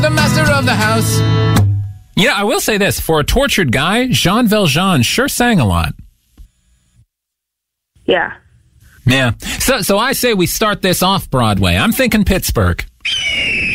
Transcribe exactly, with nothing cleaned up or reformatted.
the master of the house. You know, I will say this. For a tortured guy, Jean Valjean sure sang a lot. Yeah. Yeah. So, so I say we start this off Broadway. I'm thinking Pittsburgh.